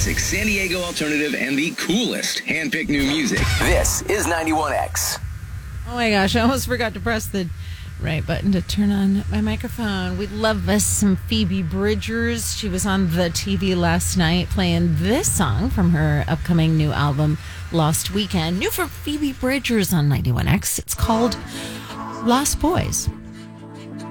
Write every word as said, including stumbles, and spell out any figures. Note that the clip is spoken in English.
classic San Diego alternative and the coolest handpicked new music. This is ninety-one X. Oh my gosh, I almost forgot to press the right button to turn on my microphone. We love us some Phoebe Bridgers. She was on the T V last night playing this song from her upcoming new album, Lost Weekend. New for Phoebe Bridgers on ninety-one X. It's called Lost Boys.